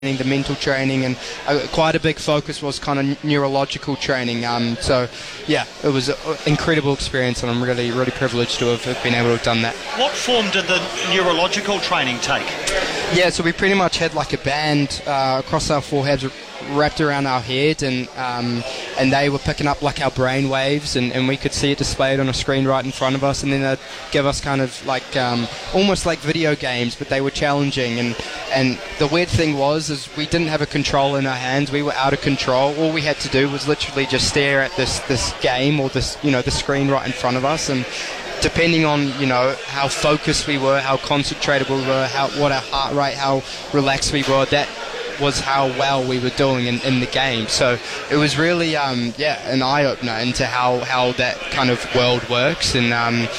the mental training, and quite a big focus was kind of neurological training. So yeah, it was an incredible experience, and I'm really privileged to have been able to have done that. What form did the neurological training take? Yeah, so we pretty much had like a band across our foreheads wrapped around our head, and they were picking up like our brain waves, and we could see it displayed on a screen right in front of us, and then they'd give us kind of like almost like video games, but they were challenging, and the weird thing was is we didn't have a control in our hands. We were out of control. All we had to do was literally just stare at this game or this, the screen right in front of us, and depending on how focused we were, how concentrated we were, what our heart rate, how relaxed we were, that was how well we were doing in the game. So it was really an eye-opener into how that kind of world works, and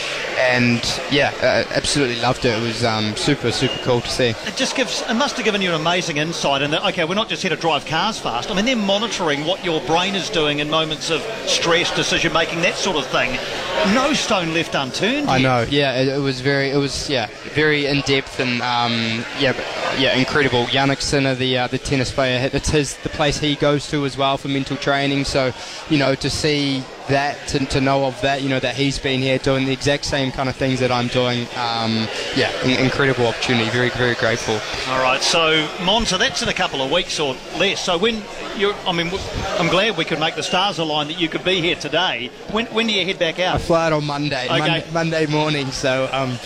absolutely loved it. It was super cool to see. It must have given you an amazing insight in that, okay, we're not just here to drive cars fast. I mean, they're monitoring what your brain is doing in moments of stress, decision making, that sort of thing. No stone left unturned. I know. Yeah, it was very in depth, and incredible. Yannick Sinner, the tennis player, it's the place he goes to as well for mental training. So to see that, to know of that, that he's been here doing the exact same kind of things that I'm doing. Incredible opportunity. Very grateful. All right, so Monza, that's in a couple of weeks or less. So I'm glad we could make the stars align that you could be here today. When do you head back out? I fly out on Monday. Okay. Monday morning. So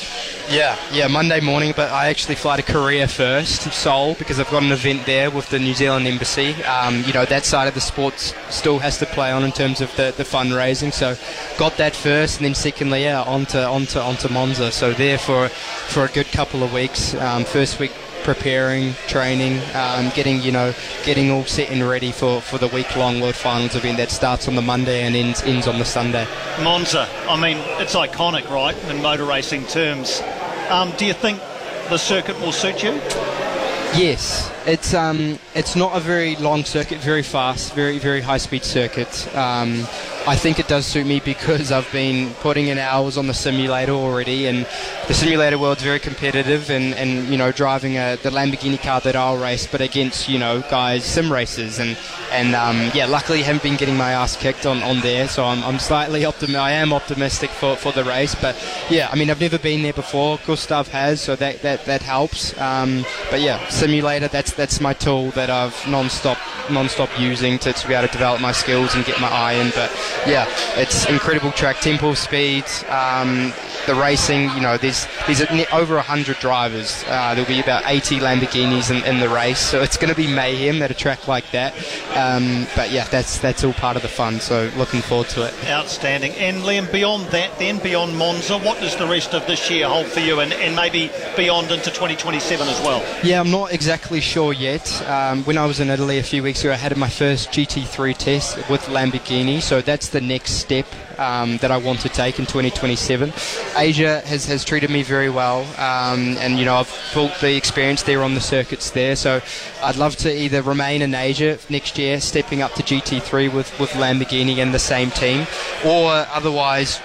Monday morning. But I actually fly to Korea first, Seoul, because I've got an event there with the New Zealand Embassy. That side of the sports still has to play on in terms of the fundraising. So got that first, and then secondly, onto Monza. So there for a good couple of weeks. First week preparing, training, getting all set and ready for the week-long World Finals event that starts on the Monday and ends on the Sunday. Monza, I mean, it's iconic, right, in motor racing terms. Do you think the circuit will suit you? Yes, it's not a very long circuit, very fast, very high-speed circuit. I think it does suit me because I've been putting in hours on the simulator already, and the simulator world's very competitive, and driving the Lamborghini car that I'll race, but against guys sim racers, and luckily I haven't been getting my ass kicked on there, so I'm slightly optimistic for the race. But yeah, I mean, I've never been there before. Gustav has, so that helps. But yeah, simulator, that's my tool that I've non-stop using to be able to develop my skills and get my eye in. But yeah, it's incredible track, tempo speed, the racing, there's over 100 drivers. There'll be about 80 Lamborghinis in the race, so it's going to be mayhem at a track like that. But yeah, that's all part of the fun, so looking forward to it. Outstanding. And Liam, beyond that, then beyond Monza, what does the rest of this year hold for you, and maybe beyond into 2027 as well? Yeah, I'm not exactly sure yet. When I was in Italy a few weeks ago, I had my first GT3 test with Lamborghini, so that's the next step that I want to take in 2027. Asia has treated me very well, and I've built the experience there on the circuits there, so I'd love to either remain in Asia next year, stepping up to GT3 with Lamborghini and the same team, or otherwise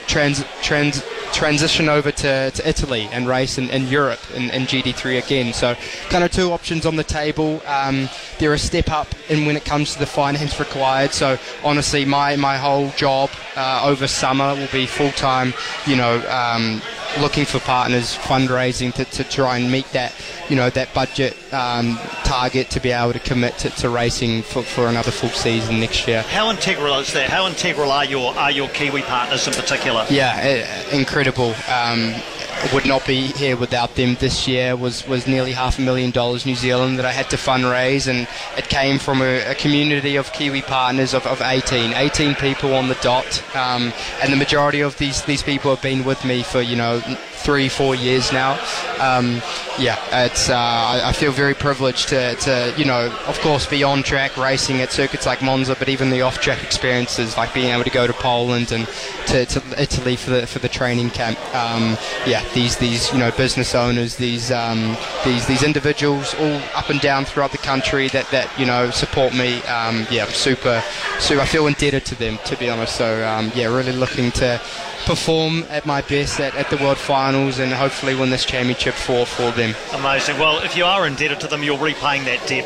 transition over to Italy and race in Europe in GT3 again. So kind of two options on the table. They're a step up in when it comes to the finance required. So honestly, my whole job over summer will be full-time, looking for partners, fundraising to try and meet that, that budget target to be able to commit to racing for another full season next year. How integral is that? How integral are your Kiwi partners in particular? Yeah, incredible. Would not be here without them. This year was nearly $500,000 New Zealand that I had to fundraise, and it came from a community of Kiwi partners of 18 people on the dot, and the majority of these people have been with me for 3-4 years now. I feel very privileged to of course be on track racing at circuits like Monza, but even the off track experiences like being able to go to Poland and to Italy for the training camp. These business owners, these individuals all up and down throughout the country that support me. I feel indebted to them, to be honest. So really looking to perform at my best at the World Finals and hopefully win this championship for them. Amazing. Well, if you are indebted to them, you're repaying that debt.